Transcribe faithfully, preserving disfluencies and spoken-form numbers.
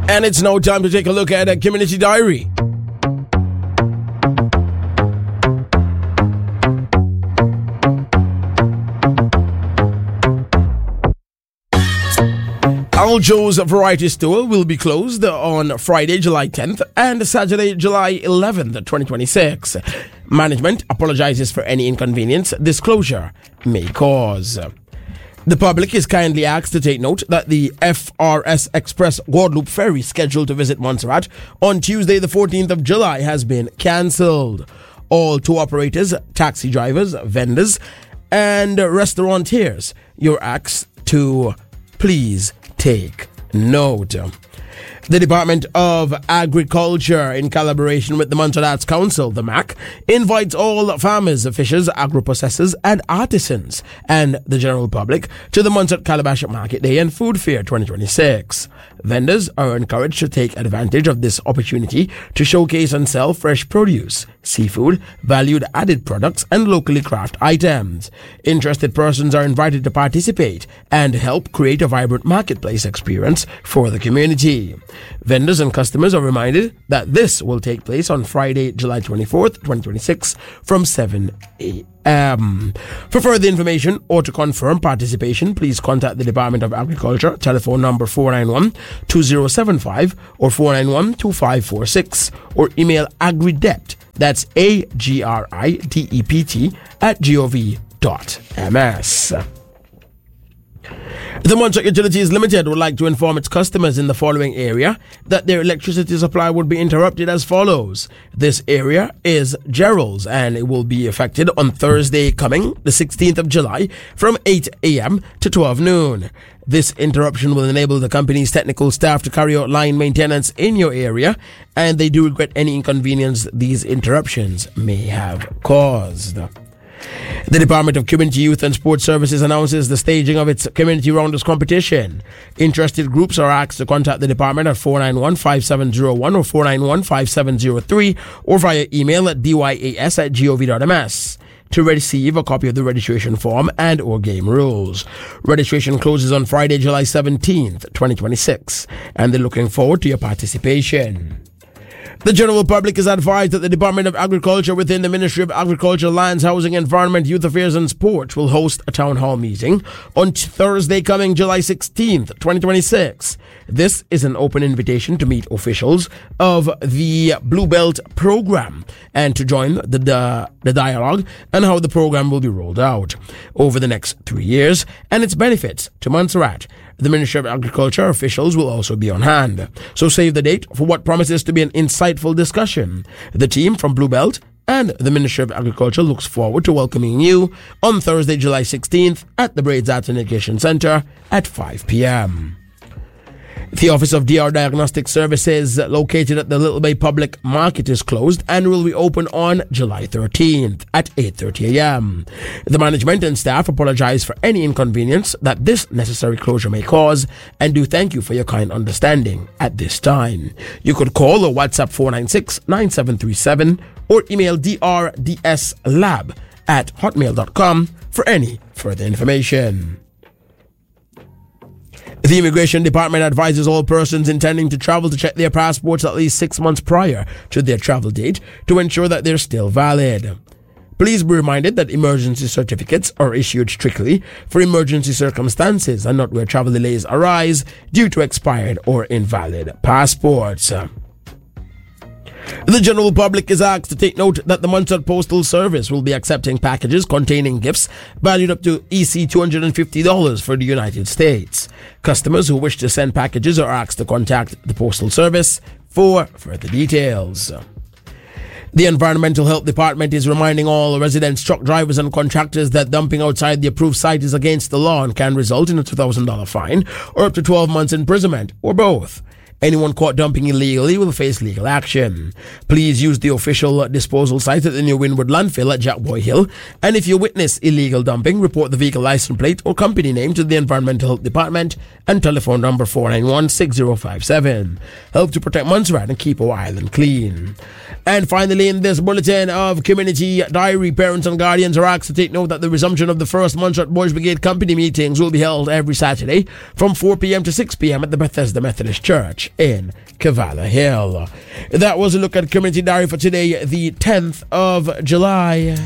And it's now time to take a look at a community diary. Al Joe's Variety Store will be closed on Friday, July tenth and Saturday, July eleventh, twenty twenty-six. Management apologizes for any inconvenience this closure may cause. The public is kindly asked to take note that the F R S Express Guadeloupe ferry scheduled to visit Montserrat on Tuesday, the fourteenth of July has been cancelled. All tour operators, taxi drivers, vendors, and restaurateurs, you're asked to please take note. The Department of Agriculture, in collaboration with the Montserrat Arts Council, the M A C, invites all farmers, fishers, agro-processors, and artisans, and the general public to the Montserrat Calabash Market Day and Food Fair twenty twenty-six. Vendors are encouraged to take advantage of this opportunity to showcase and sell fresh produce, seafood, valued added products, and locally crafted items. Interested persons are invited to participate and help create a vibrant marketplace experience for the community. Vendors and customers are reminded that this will take place on Friday, July twenty-fourth, twenty twenty-six from seven a.m. For further information or to confirm participation, please contact the Department of Agriculture, telephone number four nine one, two zero seven five or four nine one, two five four six, or email agridept, that's A G R I D E P T, at gov dot m s. The Montserrat Utilities Limited would like to inform its customers in the following area that their electricity supply would be interrupted as follows. This area is Gerald's, and it will be affected on Thursday coming, the sixteenth of July, from eight a.m. to twelve noon. This interruption will enable the company's technical staff to carry out line maintenance in your area, and they do regret any inconvenience these interruptions may have caused. The Department of Community, Youth and Sports Services announces the staging of its Community Rounders competition. Interested groups are asked to contact the department at four nine one, five seven zero one or four nine one, five seven zero three or via email at d y a s at gov dot m s to receive a copy of the registration form and or game rules. Registration closes on Friday, July seventeenth, twenty twenty-six, and they're looking forward to your participation. The general public is advised that the Department of Agriculture within the Ministry of Agriculture, Lands, Housing, Environment, Youth Affairs and Sport will host a town hall meeting on Thursday coming July sixteenth, twenty twenty-six. This is an open invitation to meet officials of the Blue Belt program and to join the, the, the dialogue on how the program will be rolled out over the next three years and its benefits to Montserrat. The Ministry of Agriculture officials will also be on hand. So save the date for what promises to be an insightful discussion. The team from Blue Belt and the Ministry of Agriculture looks forward to welcoming you on Thursday, July sixteenth at the Braids Arts and Education Center at five p.m. The Office of D R Diagnostic Services, located at the Little Bay Public Market, is closed and will reopen on July thirteenth at eight thirty a.m. The management and staff apologize for any inconvenience that this necessary closure may cause and do thank you for your kind understanding at this time. You could call or WhatsApp four nine six, nine seven three seven or email d r d s lab at hotmail dot com for any further information. The Immigration Department advises all persons intending to travel to check their passports at least six months prior to their travel date to ensure that they're still valid. Please be reminded that emergency certificates are issued strictly for emergency circumstances and not where travel delays arise due to expired or invalid passports. The general public is asked to take note that the Montserrat Postal Service will be accepting packages containing gifts valued up to E C two hundred fifty dollars for the United States. Customers who wish to send packages are asked to contact the Postal Service for further details. The Environmental Health Department is reminding all residents, truck drivers and contractors that dumping outside the approved site is against the law and can result in a two thousand dollars fine or up to twelve months imprisonment or both. Anyone caught dumping illegally will face legal action. Please use the official disposal site at the New Wynwood landfill at Jack Boy Hill, and if you witness illegal dumping, report the vehicle license plate or company name to the Environmental Health Department and telephone number four nine one, six zero five seven. Help to protect Montserrat and keep our island clean. And finally, in this bulletin of Community Diary, parents and guardians are asked to take note that the resumption of the first Montserrat Boys Brigade company meetings will be held every Saturday from four p.m. to six p.m. at the Bethesda Methodist Church. Church in Cavallo Hill. That was a look at Community Diary for today, the tenth of July.